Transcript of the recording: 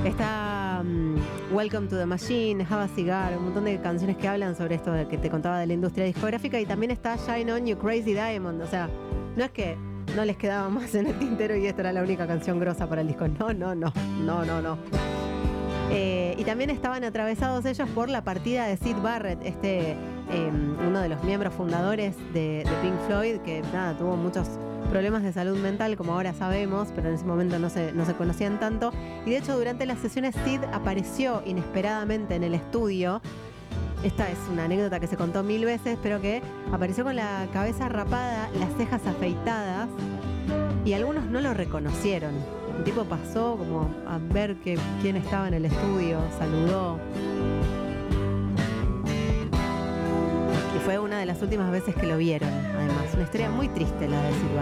Está Welcome to the Machine, Have a Cigar, un montón de canciones que hablan sobre esto de que te contaba de la industria discográfica. Y también está Shine On You Crazy Diamond. O sea, no es que no les quedaba más en el tintero y esta era la única canción grosa para el disco. No. Y también estaban atravesados ellos por la partida de Syd Barrett, uno de los miembros fundadores de Pink Floyd, que nada, tuvo muchos problemas de salud mental, como ahora sabemos, pero en ese momento no se conocían tanto. Y de hecho, durante las sesiones Syd apareció inesperadamente en el estudio. Esta es una anécdota que se contó 1000 veces, pero que apareció con la cabeza rapada, las cejas afeitadas, y algunos no lo reconocieron. El tipo pasó como a ver quién estaba en el estudio, saludó. Y fue una de las últimas veces que lo vieron, además. Una historia muy triste la de Syd Barrett.